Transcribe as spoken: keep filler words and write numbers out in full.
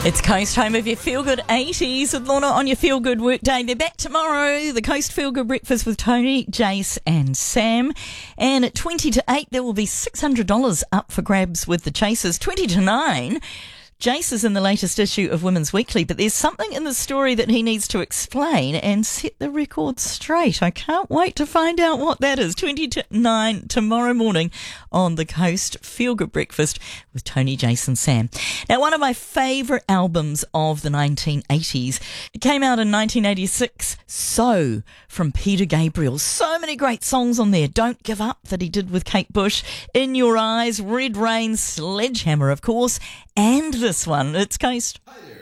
It's Coast, home of your Feel Good eighties with Lorna on your Feel Good workday. They're back tomorrow, the Coast Feel Good Breakfast with Tony, Jace and Sam. And at twenty to eight, there will be six hundred dollars up for grabs with the Chasers. twenty to nine, Jace is in the latest issue of Women's Weekly, but there's something in the story that he needs to explain and set the record straight. I can't wait to find out what that is. twenty to nine tomorrow morning on the Coast Feel Good Breakfast with Tony, Jason, Sam. Now, one of my favourite albums of the nineteen eighties, it came out in nineteen eighty-six, So, from Peter Gabriel. So many great songs on there. Don't Give Up, that he did with Kate Bush, In Your Eyes, Red Rain, Sledgehammer, of course, and this one. It's Coast. Hi there.